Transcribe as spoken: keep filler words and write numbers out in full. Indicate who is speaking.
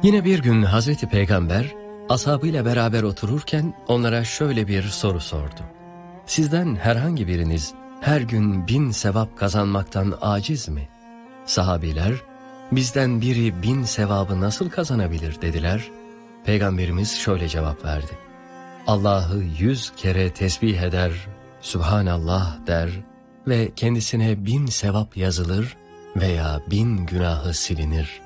Speaker 1: Yine bir gün Hazreti Peygamber ashabıyla beraber otururken onlara şöyle bir soru sordu. Sizden herhangi biriniz her gün bin sevap kazanmaktan aciz mi? Sahabiler, bizden biri bin sevabı nasıl kazanabilir dediler. Peygamberimiz şöyle cevap verdi. Allah'ı yüz kere tesbih eder, Sübhanallah der ve kendisine bin sevap yazılır veya bin günahı silinir.